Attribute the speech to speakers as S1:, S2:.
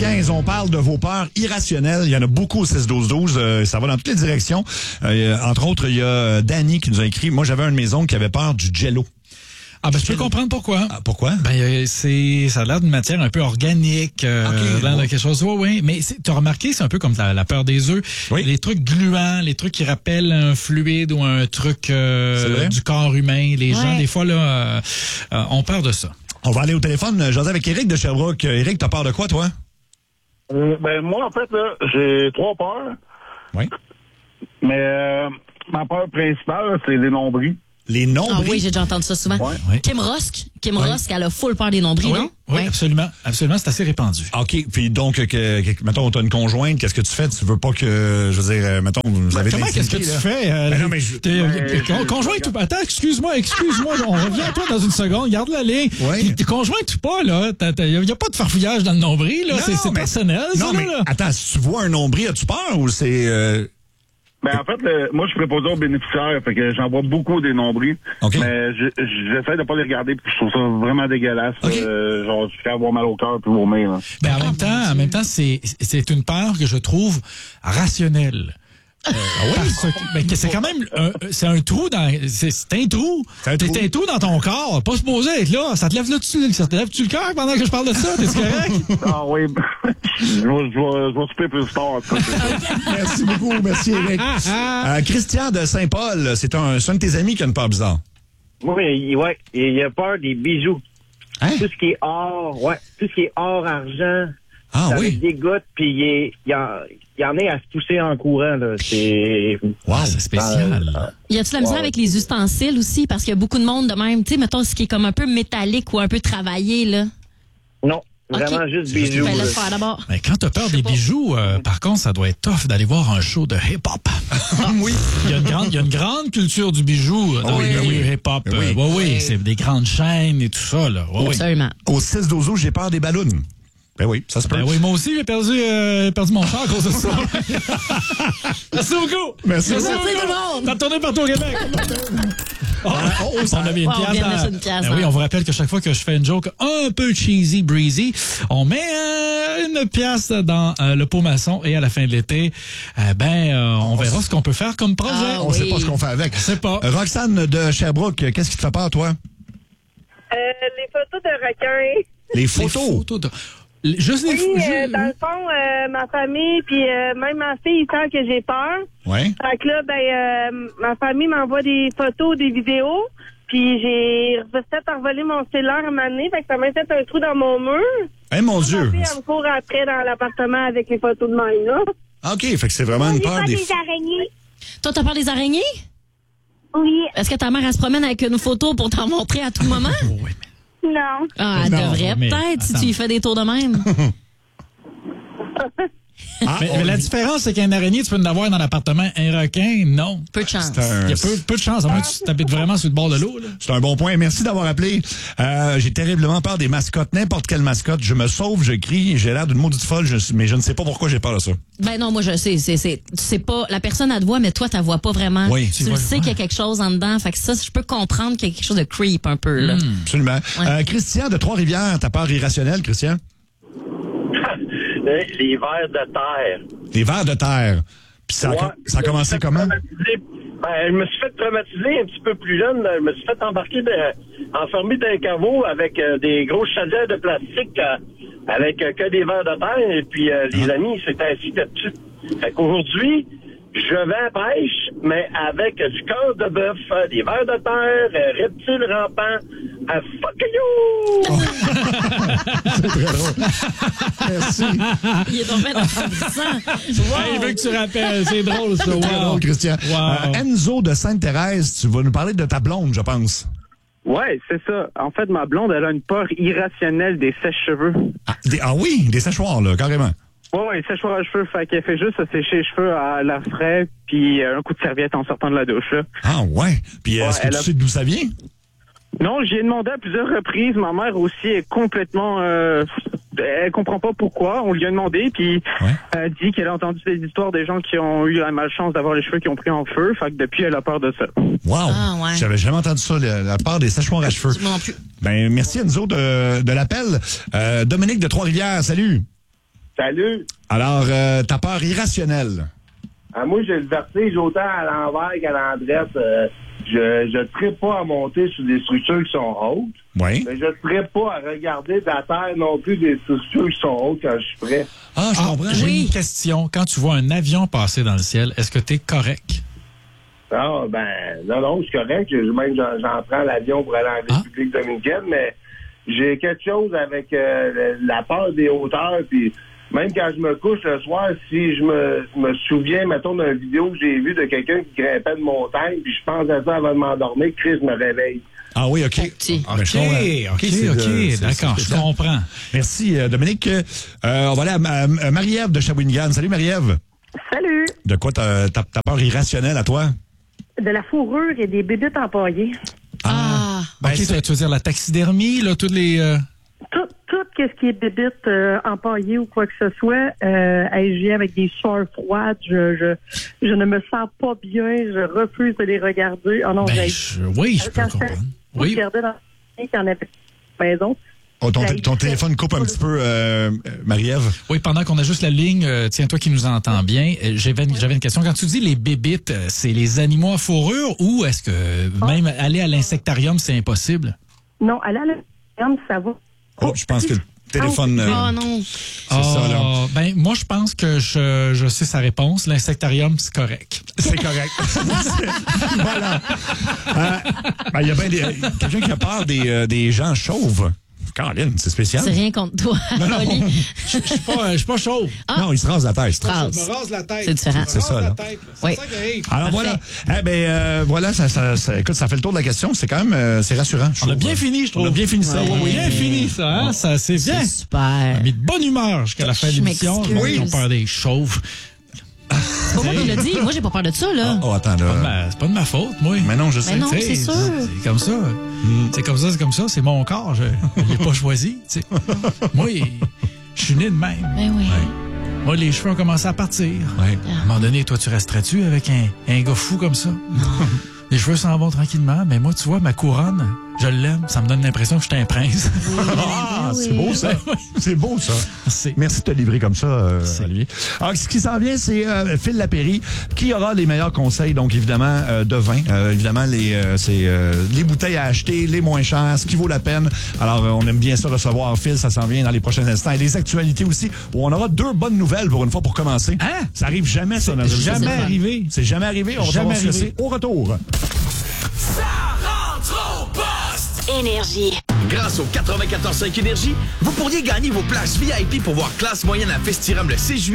S1: On parle de vos peurs irrationnelles. Il y en a beaucoup au 6-12-12. Ça va dans toutes les directions. Entre autres, il y a Danny qui nous a écrit « Moi, j'avais une maison qui avait peur du jello. »
S2: Ah ben je peux comprendre pourquoi.
S1: Ah, pourquoi?
S2: Ben ça a l'air d'une matière un peu organique, l'air de quelque chose. Oui, mais t'as remarqué, c'est un peu comme la peur des œufs.
S1: Oui.
S2: Les trucs gluants, les trucs qui rappellent un fluide ou un truc du corps humain. Les gens, des fois, là, ont peur de ça.
S1: On va aller au téléphone. J'en ai avec Éric de Sherbrooke. Éric, t'as peur de quoi, toi?
S3: Moi, en fait, là, j'ai 3 peurs.
S1: Oui.
S3: Mais ma peur principale, c'est les nombris.
S1: Les nombris?
S4: Ah oui, j'ai déjà entendu ça souvent.
S1: Ouais.
S4: Kim Rosk, elle a full peur des nombris, non?
S2: Oui, absolument. Absolument, c'est assez répandu.
S1: OK. Puis donc, mettons, t'as une conjointe, qu'est-ce que tu fais? Tu veux pas que, je veux dire, mettons, vous avez
S2: Comment qu'est-ce que tu fais?
S1: Non, mais
S2: conjointe ou pas? Attends, excuse-moi, on revient à toi dans une seconde, garde la ligne.
S1: Oui.
S2: T'es conjointe ou pas, là? Il y a pas de farfouillage dans le nombril, là. C'est personnel, ça,
S1: non, mais
S2: là.
S1: attends, si tu vois un nombril, as-tu peur ou c'est...
S3: En fait, moi, je suis préposé aux bénéficiaires, fait que j'en vois beaucoup des nombris.
S1: Okay.
S3: Mais j'essaie de pas les regarder, puis je trouve ça vraiment dégueulasse.
S1: Okay.
S3: Genre, je fais avoir mal au cœur puis vomir.
S2: Ben, en même temps, c'est une peur que je trouve rationnelle. C'est quand même c'est un trou c'est un trou. T'es un trou dans ton corps, pas supposé être là. Ça te lève-tu le cœur pendant que je parle de ça? T'es correct?
S3: Ah oui, je vais souper plus tard.
S1: Merci beaucoup, merci Éric. Christian de Saint-Paul, c'est un de tes amis qui a une peur bizarre.
S5: Oui, il a peur des bijoux.
S1: Hein?
S5: Tout ce qui est or, tout ce qui est or, argent.
S1: Ah
S5: ça
S1: oui?
S5: me dégoûte, puis il y en est à se pousser en courant, là. C'est...
S1: Wow,
S2: c'est spécial.
S4: Y a-tu la misère avec les ustensiles aussi? Parce qu'il y a beaucoup de monde de même, tu sais, mettons, ce qui est comme un peu métallique ou un peu travaillé, là.
S5: Non, vraiment juste bijoux.
S4: Ben, laisse faire d'abord.
S2: Mais quand t'as peur des bijoux, par contre, ça doit être tough d'aller voir un show de hip-hop.
S1: Oui.
S2: Il y a une grande culture du bijou dans le milieu hip-hop. Oui, c'est des grandes chaînes et tout ça, là.
S4: Absolument.
S1: Au 6-12-12, j'ai peur des ballons. Ben oui, ça se peut.
S2: Ben oui, moi aussi, j'ai perdu mon char à cause de ça. Merci beaucoup.
S1: Merci
S4: tout le monde.
S2: T'as tourné partout au Québec. On a mis une pièce. Oui, on vous rappelle que chaque fois que je fais une joke un peu cheesy, breezy, on met une pièce dans le pot maçon et à la fin de l'été, on verra ce qu'on peut faire comme projet.
S1: On sait pas ce qu'on fait avec.
S2: On sait pas.
S1: Roxane de Sherbrooke, qu'est-ce qui te fait peur, toi?
S6: Les photos de requins.
S1: Les photos?
S2: Juste les
S6: Oui, dans le fond, ma famille, puis même ma fille, tant que j'ai peur.
S1: Oui.
S6: Fait que là, ma famille m'envoie des photos, des vidéos, puis j'ai fait envoler mon cellulaire à un moment donné, fait que ça m'a fait un trou dans mon mur.
S1: Eh, mon Dieu!
S6: Ma fille, elle me court après dans l'appartement avec les photos de même, là.
S1: OK, fait que c'est vraiment une peur des...
S6: araignées.
S4: Toi, t'as peur des araignées?
S6: Oui.
S4: Est-ce que ta mère, elle se promène avec une photo pour t'en montrer à tout moment?
S2: Oui,
S6: Non.
S4: Ah, elle devrait peut-être si tu y fais des tours de même.
S2: Mais la différence, c'est qu'un araignée, tu peux en avoir dans l'appartement. Un requin, non.
S4: Peu de chance.
S2: Il y a peu de chance. À moins que tu t'habites vraiment sur le bord de l'eau. Là.
S1: C'est un bon point. Merci d'avoir appelé. J'ai terriblement peur des mascottes. N'importe quelle mascotte. Je me sauve, je crie. J'ai l'air d'une maudite folle, mais je ne sais pas pourquoi j'ai peur de ça.
S4: Ben non, moi je sais. C'est pas la personne à te voit, mais toi, tu la vois pas vraiment.
S1: Oui,
S4: tu le sais qu'il y a quelque chose en dedans. Fait que ça, je peux comprendre qu'il y a quelque chose de creep un peu. Là.
S1: Absolument.
S4: Ouais.
S1: Christian de Trois-Rivières, ta peur irrationnelle, Christian?
S5: Les vers de terre.
S1: Les vers de terre. Puis ça a commencé comment?
S5: Je me suis fait traumatiser un petit peu plus jeune. Je me suis fait enfermer dans un caveau avec des grosses chaudières de plastique avec que des vers de terre. Et puis les amis s'étaient assis là-dessus. Fait qu'aujourd'hui, je vais à la pêche, mais avec du cœur de bœuf, des vers de terre, reptiles rampants. Fuck you!
S1: C'est très drôle. Merci.
S4: Il est tombé dans le
S2: Il veut que tu rappelles. C'est drôle, ça.
S1: Très drôle, Christian.
S2: Wow.
S1: Enzo de Sainte-Thérèse, tu vas nous parler de ta blonde, je pense.
S7: Ouais, c'est ça. En fait, ma blonde, elle a une peur irrationnelle des sèches-cheveux.
S1: Ah oui, des séchoirs, là, carrément.
S7: Ouais, séchoir à cheveux. Fait qu'elle fait juste se sécher les cheveux à l'air frais, puis un coup de serviette en sortant de la douche, là.
S1: Ah ouais? Puis est-ce que tu sais d'où ça vient?
S7: Non, j'y ai demandé à plusieurs reprises. Ma mère aussi est complètement... elle comprend pas pourquoi. On lui a demandé, puis elle dit qu'elle a entendu des histoires des gens qui ont eu la malchance d'avoir les cheveux qui ont pris en feu. Fait que depuis, elle a peur de ça.
S1: Wow!
S4: Ah, ouais.
S1: J'avais jamais entendu ça, la part des séchoirs à cheveux.
S4: Moi non plus.
S1: Ben, merci Enzo de l'appel. Dominique de Trois-Rivières, salut!
S3: Salut.
S1: Alors, ta peur irrationnelle.
S3: Moi, j'ai le vertige autant à l'envers qu'à l'endroite. Je trippe pas à monter sur des structures qui sont hautes.
S1: Oui.
S3: Mais je trippe pas à regarder de la terre non plus des structures qui sont hautes quand je suis prêt.
S1: Ah, je comprends.
S2: J'ai une question. Quand tu vois un avion passer dans le ciel, est-ce que tu es correct?
S3: Non, non, je suis correct. Même, j'en prends l'avion pour aller en République dominicaine, mais j'ai quelque chose avec la peur des hauteurs, puis même quand je me couche le soir, si je me souviens, mettons, d'une vidéo que j'ai vue de quelqu'un qui grimpait de montagne, puis je pense à ça avant de m'endormir, Chris me réveille.
S1: Ah oui, OK.
S2: OK, d'accord, je comprends.
S1: Merci, Dominique. On va aller à Marie-Ève de Shawinigan. Salut, Marie-Ève.
S8: Salut.
S1: De quoi ta peur irrationnelle à toi?
S8: De la fourrure et des bébites empaillées.
S2: OK, tu veux dire la taxidermie, là, toutes les...
S8: Tout ce qui est bébite empaillée ou quoi que ce soit, je viens avec des sueurs froides, je ne me sens pas bien, je refuse de les regarder. Oh non,
S2: oui, je peux comprendre.
S8: Oui. Je regardais dans il y en avait à la maison.
S1: Oh, ton téléphone coupe un petit peu, Marie-Ève.
S2: Oui, pendant qu'on a juste la ligne, tiens, toi qui nous entends bien, j'avais une question. Quand tu dis les bébites, c'est les animaux à fourrure ou est-ce que même aller à l'insectarium, c'est impossible?
S8: Non, aller à l'insectarium, ça va.
S1: Oh, je pense que le téléphone...
S4: Oh non.
S1: C'est ça, là.
S2: Ben, moi, je pense que je sais sa réponse. L'insectarium, c'est correct.
S1: C'est correct. Voilà. Il y a bien quelqu'un qui a peur des gens chauves. Caroline, c'est spécial.
S4: C'est rien contre toi, Oli.
S2: Je suis pas chauve.
S1: Non, il se rase la tête.
S2: Je me rase la tête.
S4: C'est différent.
S1: C'est ça, là.
S4: Oui.
S1: Alors voilà. Voilà, écoute, ça fait le tour de la question. C'est quand même, c'est rassurant.
S2: On a bien fini, je trouve.
S1: On a bien fini ça.
S2: Oui. Bien fini, ça, hein? Ça, c'est bien.
S4: C'est super.
S2: On a mis de bonne humeur jusqu'à la fin de l'émission.
S4: m'excuse.
S2: Ils ont peur des chauves.
S4: C'est pas moi qui l'a dit. Moi, j'ai pas peur de ça, là.
S1: Oh, attends, là.
S2: C'est pas de ma faute, moi.
S1: Mais non, je sais.
S4: Mais non, c'est sûr.
S2: C'est comme ça. C'est comme ça. C'est mon corps. Je l'ai pas choisi. T'sais. Moi, je suis né de même.
S4: Ben oui.
S1: Ouais.
S2: Moi, les cheveux ont commencé à partir.
S1: Ouais.
S2: À un moment donné, toi, tu resterais-tu avec un gars fou comme ça? Les cheveux s'en vont tranquillement, mais moi, tu vois, ma couronne, je l'aime. Ça me donne l'impression que je suis un prince.
S1: C'est beau, ça. C'est beau, ça. Merci de te livrer comme ça, Olivier. Alors, ce qui s'en vient, c'est Phil Lapéry, qui aura les meilleurs conseils, donc évidemment, de vin. Évidemment, les bouteilles à acheter, les moins chères, ce qui vaut la peine. Alors, on aime bien ça recevoir Phil, ça s'en vient dans les prochains instants. Et les actualités aussi, où on aura 2 bonnes nouvelles pour une fois pour commencer.
S2: Hein?
S1: Ça arrive jamais, ça.
S2: C'est jamais arrivé.
S1: C'est jamais arrivé. On va savoir ce que c'est au retour.
S9: Ça rentre au poste!
S10: Énergie.
S9: Grâce au 94.5 Énergie, vous pourriez gagner vos places VIP pour voir classe moyenne à Festiram le 6 juillet.